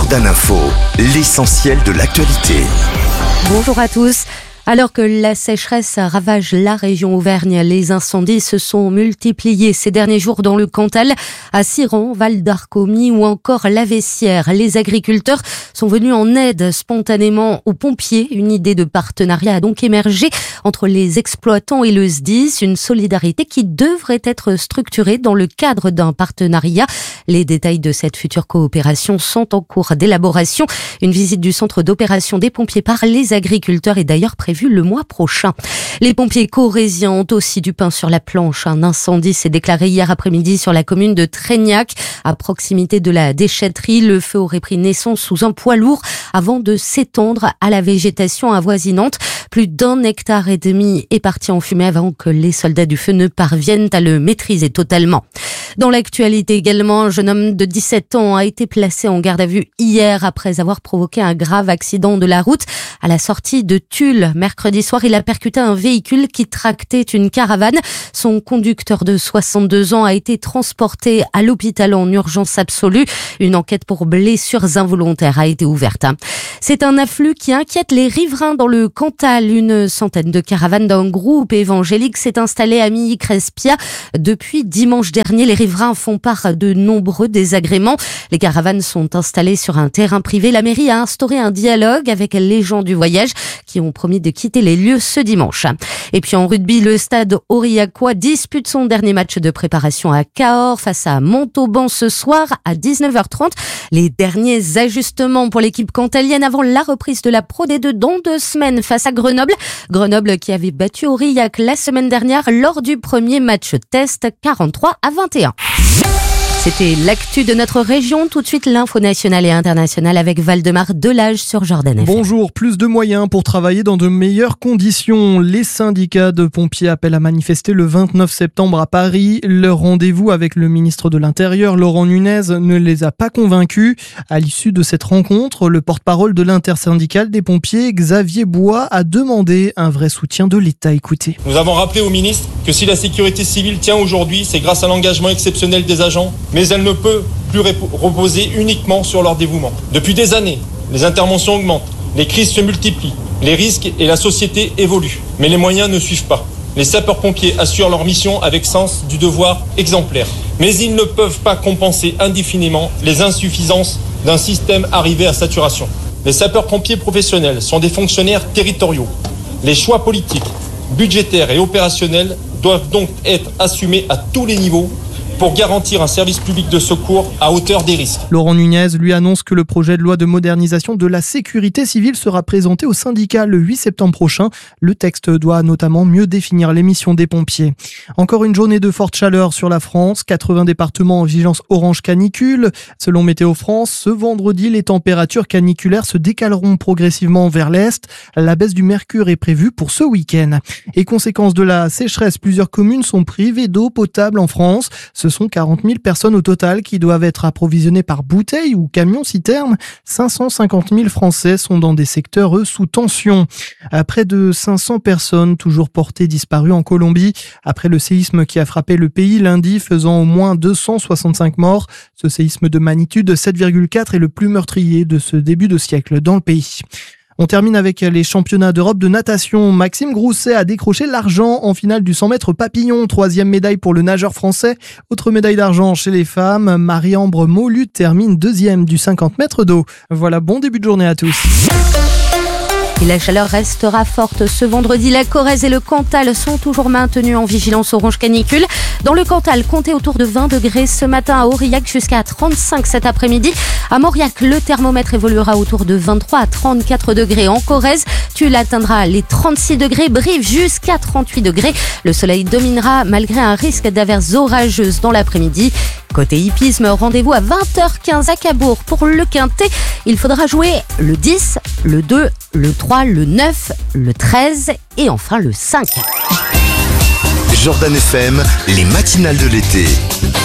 Jordan Info, l'essentiel de l'actualité. Bonjour à tous. Alors que la sécheresse ravage la région Auvergne, les incendies se sont multipliés ces derniers jours dans le Cantal, à Siran, Val d'Arcomie ou encore La Vessière. Les agriculteurs sont venus en aide spontanément aux pompiers. Une idée de partenariat a donc émergé entre les exploitants et le SDIS, une solidarité qui devrait être structurée dans le cadre d'un partenariat. Les détails de cette future coopération sont en cours d'élaboration. Une visite du centre d'opération des pompiers par les agriculteurs est d'ailleurs prévue le mois prochain. Les pompiers corréziens ont aussi du pain sur la planche. Un incendie s'est déclaré hier après-midi sur la commune de Tréignac, à proximité de la déchetterie. Le feu aurait pris naissance sous un poids lourd avant de s'étendre à la végétation avoisinante. Plus d'1,5 hectare est parti en fumée avant que les soldats du feu ne parviennent à le maîtriser totalement. Dans l'actualité également, un jeune homme de 17 ans a été placé en garde à vue hier après avoir provoqué un grave accident de la route à la sortie de Tulle. Mercredi soir, il a percuté un véhicule qui tractait une caravane. Son conducteur de 62 ans a été transporté à l'hôpital en urgence absolue. Une enquête pour blessures involontaires a été ouverte. C'est un afflux qui inquiète les riverains dans le Cantal. Une centaine de caravanes d'un groupe évangélique s'est installée à Milly-Crespia depuis dimanche dernier. Les riverains font part de nombreux désagréments. Les caravanes sont installées sur un terrain privé. La mairie a instauré un dialogue avec les gens du voyage qui ont promis de quitter les lieux ce dimanche. Et puis en rugby, le stade Aurillacois dispute son dernier match de préparation à Cahors face à Montauban ce soir à 19h30. Les derniers ajustements pour l'équipe cantalienne avant la reprise de la Pro D2 dans 2 semaines face à Grenoble. Grenoble qui avait battu Aurillac la semaine dernière lors du premier match test 43-21. C'était l'actu de notre région. Tout de suite, l'info nationale et internationale avec Valdemar Delage sur Jordan FM. Bonjour, plus de moyens pour travailler dans de meilleures conditions. Les syndicats de pompiers appellent à manifester le 29 septembre à Paris. Leur rendez-vous avec le ministre de l'Intérieur, Laurent Nunez, ne les a pas convaincus. À l'issue de cette rencontre, le porte-parole de l'intersyndicale des pompiers, Xavier Bois, a demandé un vrai soutien de l'État. Écoutez. Nous avons rappelé au ministre que si la sécurité civile tient aujourd'hui, c'est grâce à l'engagement exceptionnel des agents. Mais elle ne peut plus reposer uniquement sur leur dévouement. Depuis des années, les interventions augmentent, les crises se multiplient, les risques et la société évoluent. Mais les moyens ne suivent pas. Les sapeurs-pompiers assurent leur mission avec sens du devoir exemplaire. Mais ils ne peuvent pas compenser indéfiniment les insuffisances d'un système arrivé à saturation. Les sapeurs-pompiers professionnels sont des fonctionnaires territoriaux. Les choix politiques, budgétaires et opérationnels doivent donc être assumés à tous les niveaux pour garantir un service public de secours à hauteur des risques. Laurent Nunez lui annonce que le projet de loi de modernisation de la sécurité civile sera présenté au syndicat le 8 septembre prochain. Le texte doit notamment mieux définir les missions des pompiers. Encore une journée de forte chaleur sur la France, 80 départements en vigilance orange canicule. Selon Météo France, ce vendredi, les températures caniculaires se décaleront progressivement vers l'est. La baisse du mercure est prévue pour ce week-end. Et conséquence de la sécheresse, plusieurs communes sont privées d'eau potable en France. Ce sont 40 000 personnes au total qui doivent être approvisionnées par bouteilles ou camions-citernes. 550 000 Français sont dans des secteurs, sous tension. Près de 500 personnes toujours portées disparues en Colombie après le séisme qui a frappé le pays lundi, faisant au moins 265 morts. Ce séisme de magnitude 7,4 est le plus meurtrier de ce début de siècle dans le pays. On termine avec les championnats d'Europe de natation. Maxime Grousset a décroché l'argent en finale du 100 mètres papillon. 3e médaille pour le nageur français. Autre médaille d'argent chez les femmes. Marie-Ambre Maulut termine 2e du 50 mètres d'eau. Voilà, bon début de journée à tous. Et la chaleur restera forte ce vendredi. La Corrèze et le Cantal sont toujours maintenus en vigilance orange canicule. Dans le Cantal, comptez autour de 20 degrés ce matin, à Aurillac jusqu'à 35 cet après-midi. À Mauriac, le thermomètre évoluera autour de 23 à 34 degrés. En Corrèze, Tulle atteindra les 36 degrés, Brive jusqu'à 38 degrés. Le soleil dominera malgré un risque d'averses orageuses dans l'après-midi. Côté hippisme, rendez-vous à 20h15 à Cabourg pour le Quintet. Il faudra jouer le 10, le 2, le 3, le 9, le 13 et enfin le 5. Jordan FM, les matinales de l'été.